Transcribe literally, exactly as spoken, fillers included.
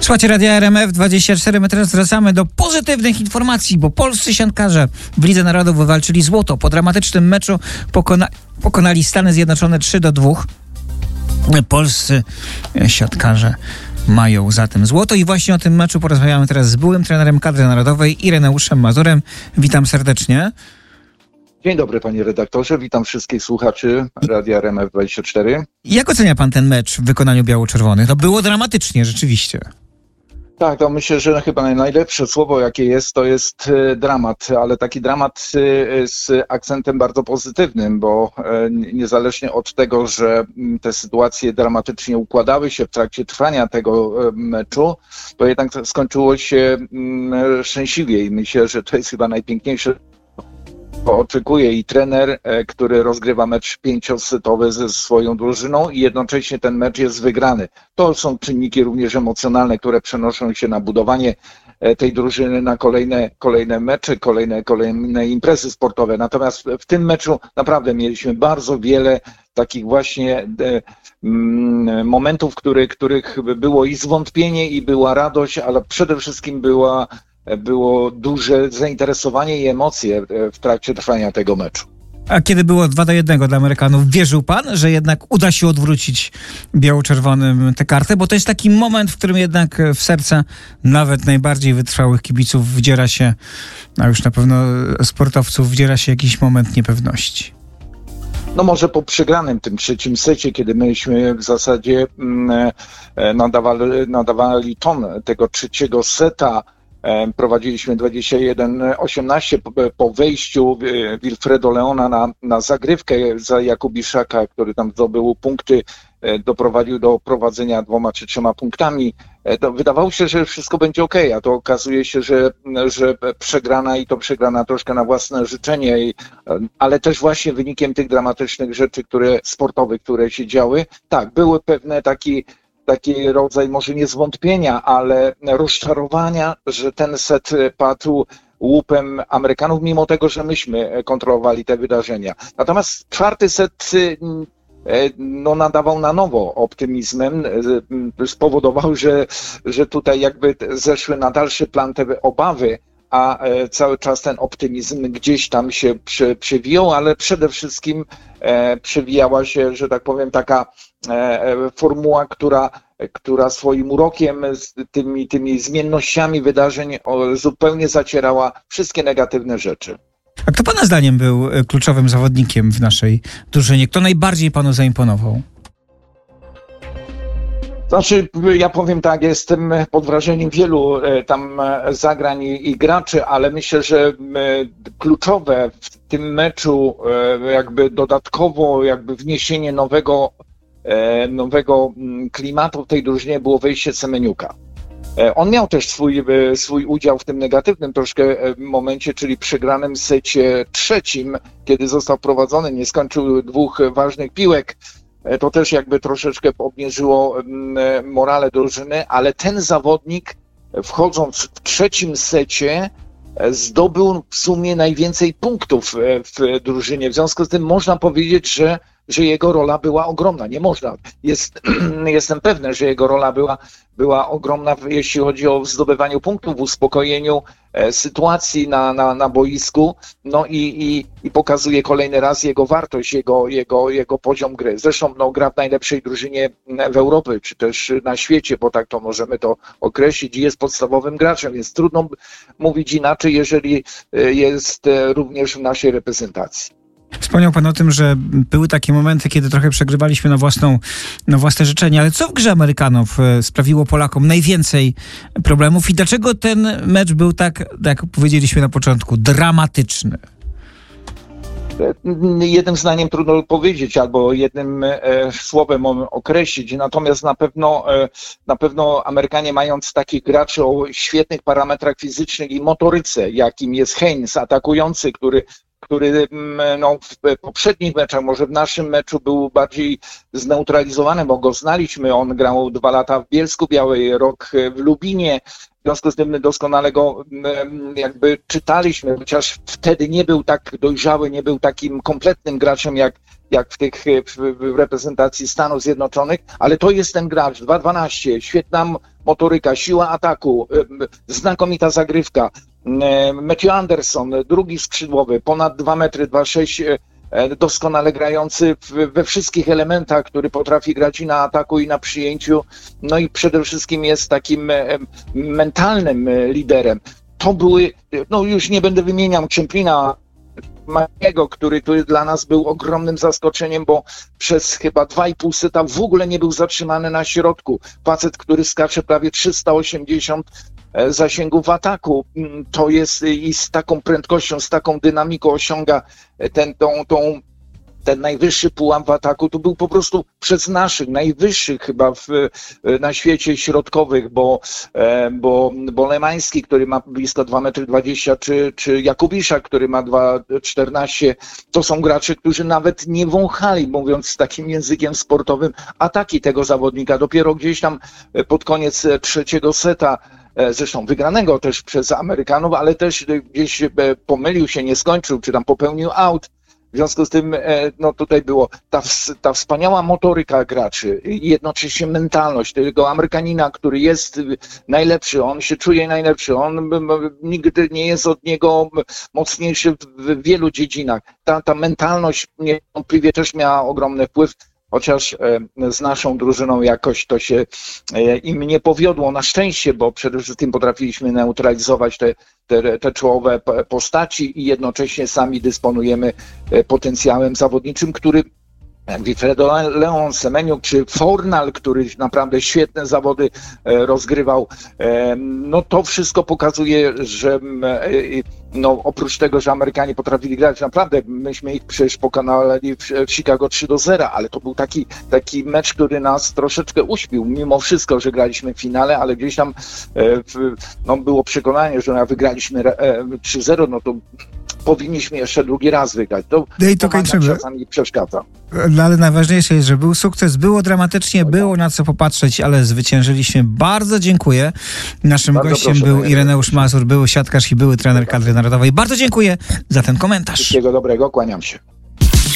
Słuchajcie Radia R M F dwadzieścia cztery. My teraz wracamy do pozytywnych informacji, bo polscy siatkarze w Lidze Narodów wywalczyli złoto. Po dramatycznym meczu pokona- pokonali Stany Zjednoczone trzy do dwóch. Polscy siatkarze mają zatem złoto i właśnie o tym meczu porozmawiamy teraz z byłym trenerem kadry narodowej Ireneuszem Mazurem. Witam serdecznie. Dzień dobry panie redaktorze, witam wszystkich słuchaczy Radia R M F dwadzieścia cztery. Jak ocenia pan ten mecz w wykonaniu biało-czerwonych? No było dramatycznie, rzeczywiście. Tak, to myślę, że chyba najlepsze słowo jakie jest, to jest dramat, ale taki dramat z akcentem bardzo pozytywnym, bo niezależnie od tego, że te sytuacje dramatycznie układały się w trakcie trwania tego meczu, to jednak skończyło się szczęśliwie i myślę, że to jest chyba najpiękniejsze. Oczekuje i trener, który rozgrywa mecz pięciosetowy ze swoją drużyną i jednocześnie ten mecz jest wygrany. To są czynniki również emocjonalne, które przenoszą się na budowanie tej drużyny na kolejne, kolejne mecze, kolejne, kolejne imprezy sportowe. Natomiast w tym meczu naprawdę mieliśmy bardzo wiele takich właśnie momentów, który, których było i zwątpienie, i była radość, ale przede wszystkim była było duże zainteresowanie i emocje w trakcie trwania tego meczu. A kiedy było dwa do jednego dla Amerykanów, wierzył pan, że jednak uda się odwrócić biało-czerwonym tę kartę? Bo to jest taki moment, w którym jednak w serca nawet najbardziej wytrwałych kibiców wdziera się, a już na pewno sportowców wdziera się jakiś moment niepewności. No może po przegranym tym trzecim secie, kiedy myśmy w zasadzie mm, nadawali, nadawali ton tego trzeciego seta, prowadziliśmy dwadzieścia jeden osiemnaście po, po wejściu Wilfredo Leona na, na zagrywkę za Jakubiszaka, który tam zdobył punkty, doprowadził do prowadzenia dwoma czy trzema punktami. To wydawało się, że wszystko będzie okej, a to okazuje się, że, że przegrana i to przegrana troszkę na własne życzenie, ale też właśnie wynikiem tych dramatycznych rzeczy, które sportowych, które się działy. Tak, były pewne takie taki rodzaj może nie zwątpienia, ale rozczarowania, że ten set padł łupem Amerykanów, mimo tego, że myśmy kontrolowali te wydarzenia. Natomiast czwarty set no, nadawał na nowo optymizmem, spowodował, że, że tutaj jakby zeszły na dalszy plan te obawy, a cały czas ten optymizm gdzieś tam się prze, przewijał, ale przede wszystkim e, przewijała się, że tak powiem, taka e, formuła, która, która swoim urokiem, z tymi, tymi zmiennościami wydarzeń o, zupełnie zacierała wszystkie negatywne rzeczy. A kto pana zdaniem był kluczowym zawodnikiem w naszej drużynie? Kto najbardziej panu zaimponował? Znaczy, ja powiem tak, jestem pod wrażeniem wielu tam zagrań i graczy, ale myślę, że kluczowe w tym meczu jakby dodatkowo jakby wniesienie nowego, nowego klimatu w tej drużynie było wejście Semeniuka. On miał też swój, swój udział w tym negatywnym troszkę momencie, czyli przegranym secie trzecim, kiedy został prowadzony, nie skończył dwóch ważnych piłek. To też jakby troszeczkę obniżyło morale drużyny, ale ten zawodnik, wchodząc w trzecim secie, zdobył w sumie najwięcej punktów w drużynie. W związku z tym można powiedzieć, że, że jego rola była ogromna. Nie można. Jest, jestem pewny, że jego rola była, była ogromna, jeśli chodzi o zdobywanie punktów, w uspokojeniu sytuacji na, na, na boisku, no i, i, i pokazuje kolejny raz jego wartość, jego, jego, jego poziom gry. Zresztą no, gra w najlepszej drużynie w Europie, czy też na świecie, bo tak to możemy to określić, i jest podstawowym graczem, więc trudno mówić inaczej, jeżeli jest również w naszej reprezentacji. Wspomniał pan o tym, że były takie momenty, kiedy trochę przegrywaliśmy na, własną, na własne życzenie, ale co w grze Amerykanów sprawiło Polakom najwięcej problemów i dlaczego ten mecz był tak, jak powiedzieliśmy na początku, dramatyczny? Jednym zdaniem trudno powiedzieć, albo jednym e, słowem określić, natomiast na pewno, e, na pewno Amerykanie, mając takich graczy o świetnych parametrach fizycznych i motoryce, jakim jest Haynes, atakujący, który który no, w poprzednich meczach, może w naszym meczu był bardziej zneutralizowany, bo go znaliśmy. On grał dwa lata w Bielsku Białej, rok w Lubinie. W związku z tym my doskonale go jakby czytaliśmy, chociaż wtedy nie był tak dojrzały, nie był takim kompletnym graczem jak, jak w tych w, w reprezentacji Stanów Zjednoczonych, ale to jest ten gracz, dwa dwanaście, świetna motoryka, siła ataku, znakomita zagrywka. Matthew Anderson, drugi skrzydłowy, ponad dwa metry, dwa sześć, doskonale grający we wszystkich elementach, który potrafi grać i na ataku, i na przyjęciu, no i przede wszystkim jest takim mentalnym liderem. To były, no już nie będę wymieniał Czemplina, Maciego, który, który dla nas był ogromnym zaskoczeniem, bo przez chyba dwa i pół seta w ogóle nie był zatrzymany na środku. Facet, który skacze prawie trzysta osiemdziesiąt zasięgów w ataku, to jest i z taką prędkością, z taką dynamiką osiąga ten, tą, tą, ten najwyższy pułap w ataku. To był po prostu przez naszych, najwyższych chyba w, na świecie środkowych, bo, bo, bo Lemański, który ma blisko dwa metry dwadzieścia, czy, czy Jakubisza, który ma dwa czternaście, to są gracze, którzy nawet nie wąchali, mówiąc takim językiem sportowym, ataki tego zawodnika. Dopiero gdzieś tam pod koniec trzeciego seta, zresztą wygranego też przez Amerykanów, ale też gdzieś pomylił się, nie skończył, czy tam popełnił out. W związku z tym, no tutaj było ta, ta wspaniała motoryka graczy i jednocześnie mentalność tego Amerykanina, który jest najlepszy, on się czuje najlepszy, on nigdy nie jest od niego mocniejszy w wielu dziedzinach. Ta, ta mentalność niewątpliwie też miała ogromny wpływ. Chociaż z naszą drużyną jakoś to się im nie powiodło, na szczęście, bo przede wszystkim potrafiliśmy neutralizować te, te, te czołowe postaci i jednocześnie sami dysponujemy potencjałem zawodniczym, który jak Wilfredo Leon, Semeniuk czy Fornal, który naprawdę świetne zawody rozgrywał, no to wszystko pokazuje, że no oprócz tego, że Amerykanie potrafili grać, naprawdę myśmy ich przecież pokonali w Chicago trzy do zera, ale to był taki, taki mecz, który nas troszeczkę uśpił, mimo wszystko, że graliśmy w finale, ale gdzieś tam no, było przekonanie, że jak wygraliśmy trzy zero, no to powinniśmy jeszcze drugi raz wygrać. To, no i to kończymy. Czasami przeszkadza. No, ale najważniejsze jest, że był sukces, było dramatycznie, no, było na co popatrzeć, ale zwyciężyliśmy. Bardzo dziękuję. Naszym Bardzo gościem proszę, był Ireneusz Mazur, były siatkarz i były trener kadry narodowej. Bardzo dziękuję za ten komentarz. Wszystkiego dobrego, kłaniam się.